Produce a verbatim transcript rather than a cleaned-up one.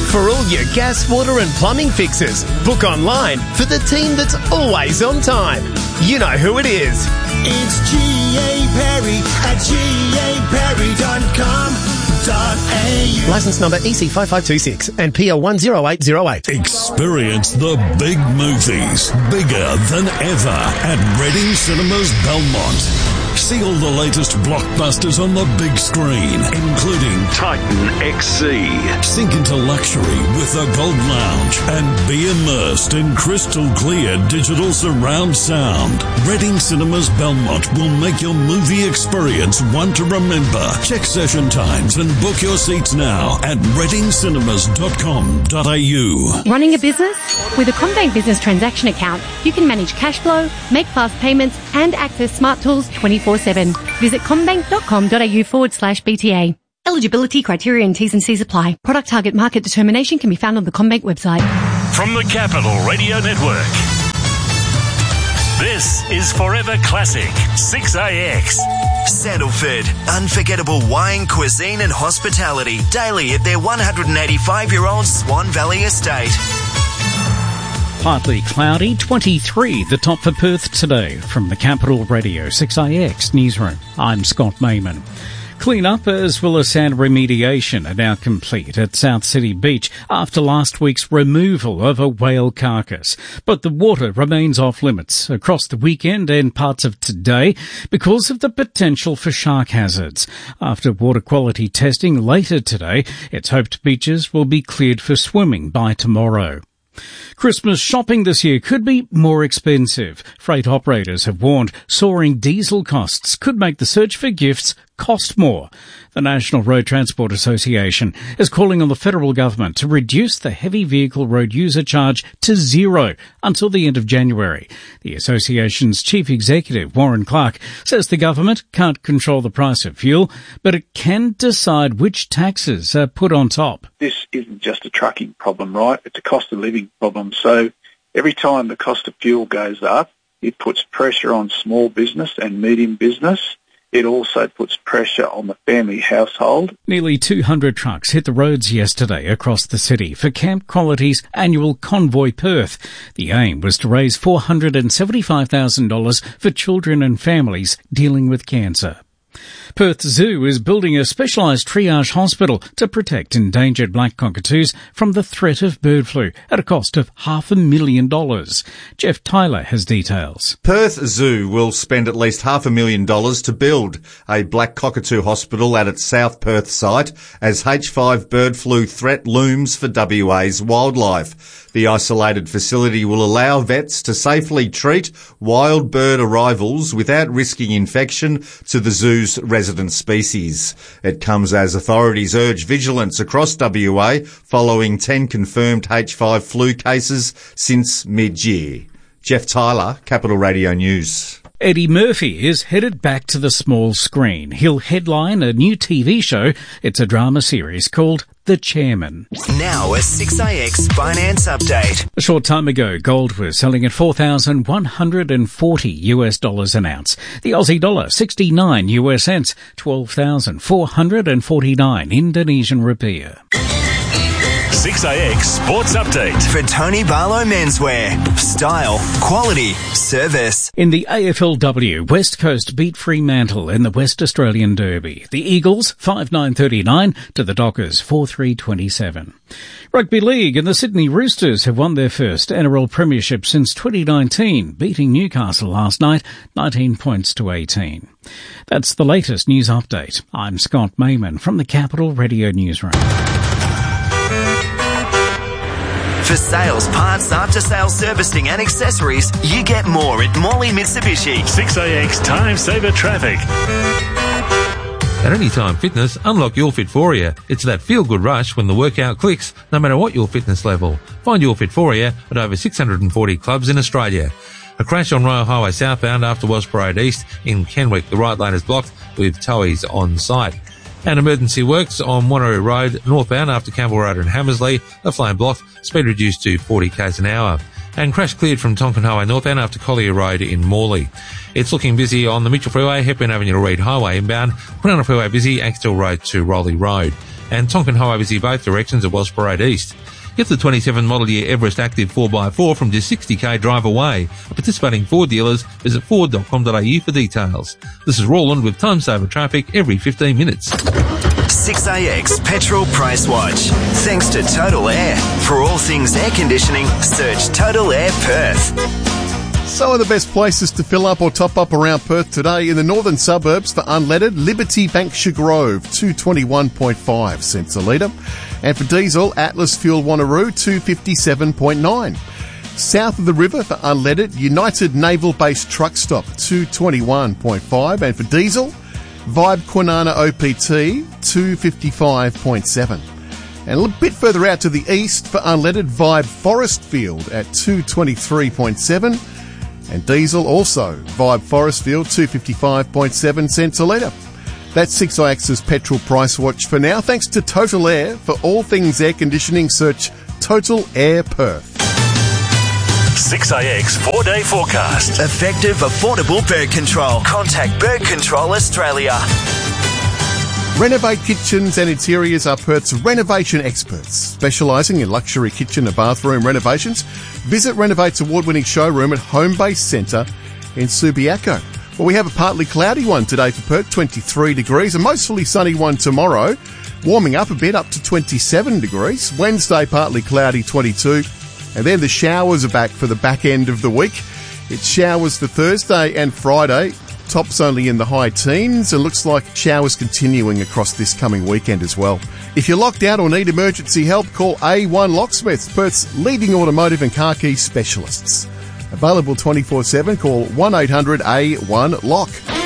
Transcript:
For all your gas, water and plumbing fixes, book online for the team that's always on time. You know who it is. It's G A Perry at G A Perry dot com dot A U. Licence number E C five five two six and P L one zero eight zero eight. Experience the big movies, bigger than ever, at Reading Cinemas Belmont. See all the latest blockbusters on the big screen, including Titan X C. Sink into luxury with the Gold Lounge and be immersed in crystal clear digital surround sound. Reading Cinemas Belmont will make your movie experience one to remember. Check session times and book your seats now at reading cinemas dot com dot A U. Running a business? With a CommBank Business Transaction Account, you can manage cash flow, make fast payments and access smart tools twenty-four seven. Visit commbank dot com dot A U forward slash B T A. Eligibility, criteria and T's and C's apply. Product target market determination can be found on the CommBank website. From the Capital Radio Network, this is Forever Classic six A X. Sandalford, unforgettable wine, cuisine and hospitality daily at their one hundred eighty-five-year-old Swan Valley estate. Partly cloudy, twenty-three, the top for Perth today. From the Capital Radio six A X newsroom, I'm Scott Mayman. Clean-up as well as sand remediation are now complete at South City Beach after last week's removal of a whale carcass. But the water remains off limits across the weekend and parts of today because of the potential for shark hazards. After water quality testing later today, it's hoped beaches will be cleared for swimming by tomorrow. Christmas shopping this year could be more expensive. Freight operators have warned soaring diesel costs could make the search for gifts cost more. The National Road Transport Association is calling on the federal government to reduce the heavy vehicle road user charge to zero until the end of January. The association's chief executive, Warren Clark, says the government can't control the price of fuel, but it can decide which taxes are put on top. This isn't just a trucking problem, right? It's a cost of living problem. So every time the cost of fuel goes up, it puts pressure on small business and medium business. It also puts pressure on the family household. Nearly two hundred trucks hit the roads yesterday across the city for Camp Quality's annual Convoy Perth. The aim was to raise four hundred seventy-five thousand dollars for children and families dealing with cancer. Perth Zoo is building a specialised triage hospital to protect endangered black cockatoos from the threat of bird flu at a cost of half a million dollars. Jeff Tyler has details. Perth Zoo will spend at least half a million dollars to build a black cockatoo hospital at its South Perth site as H five bird flu threat looms for W A's wildlife. The isolated facility will allow vets to safely treat wild bird arrivals without risking infection to the zoo's resident species. It comes as authorities urge vigilance across W A following ten confirmed H five flu cases since mid-year. Jeff Tyler, Capital Radio News. Eddie Murphy is headed back to the small screen. He'll headline a new T V show. It's a drama series called The Chairman. Now a six A X finance update. A short time ago, gold was selling at four thousand one hundred forty US dollars an ounce. The Aussie dollar, sixty-nine US cents, twelve thousand four hundred forty-nine Indonesian rupiah. six A X Sports Update. For Tony Barlow Menswear. Style, quality, service. In the A F L W, West Coast beat Fremantle in the West Australian Derby. The Eagles, five nine thirty-nine to the Dockers, four three twenty-seven. Rugby League and the Sydney Roosters have won their first N R L premiership since twenty nineteen, beating Newcastle last night, nineteen points to eighteen. That's the latest news update. I'm Scott Mayman from the Capital Radio Newsroom. For sales, parts, after-sales servicing and accessories, you get more at Morley Mitsubishi. six A X Time Saver Traffic. At Anytime Fitness, unlock your Fitforia. It's that feel-good rush when the workout clicks, no matter what your fitness level. Find your Fitforia at over six hundred forty clubs in Australia. A crash on Royal Highway southbound after Welsh Parade East in Kenwick. The right lane is blocked with towies on site. And emergency works on Wanneroo Road northbound after Campbell Road and Hammersley. A flame blocked, speed reduced to forty k's an hour. And crash cleared from Tonkin Highway northbound after Collier Road in Morley. It's looking busy on the Mitchell Freeway, Hepburn Avenue to Reid Highway inbound. Quinana Freeway busy, Axtell Road to Rowley Road. and Tonkin Highway is both directions at Welsh Parade East. Get the twenty-seven model year Everest Active four by four from just sixty k drive away. At participating Ford dealers, visit ford dot com dot a u for details. This is Roland with Time Saver Traffic every fifteen minutes. six A X Petrol Price Watch. Thanks to Total Air. For all things air conditioning, search Total Air Perth. Some of the best places to fill up or top up around Perth today. In the northern suburbs, for unleaded, Liberty Banksia Grove, two twenty-one point five cents a litre. And for diesel, Atlas Fuel Wanneroo, two fifty-seven point nine. South of the river, for unleaded, United Naval Base Truck Stop, two twenty-one point five. And for diesel, Vibe Kwinana O P T, two fifty-five point seven. And a little bit further out to the east, for unleaded, Vibe Forest Field at two twenty-three point seven. And diesel also, Vibe Forest Field, two fifty-five point seven cents a litre. That's six I X's Petrol Price Watch for now. Thanks to Total Air. For all things air conditioning, search Total Air Perth. six A X four-day forecast. Effective, affordable bird control. Contact Bird Control Australia. Renovate Kitchens and Interiors are Perth's renovation experts, specialising in luxury kitchen and bathroom renovations. Visit Renovate's award-winning showroom at Homebase Centre in Subiaco. Well, we have a partly cloudy one today for Perth, twenty-three degrees, a mostly sunny one tomorrow, warming up a bit up to twenty-seven degrees. Wednesday, partly cloudy, twenty-two. And then the showers are back for the back end of the week. It's showers for Thursday and Friday. Tops only in the high teens, and looks like showers continuing across this coming weekend as well. If you're locked out or need emergency help, call A one Locksmiths, Perth's leading automotive and car key specialists. Available twenty-four seven, call one eight hundred A one lock.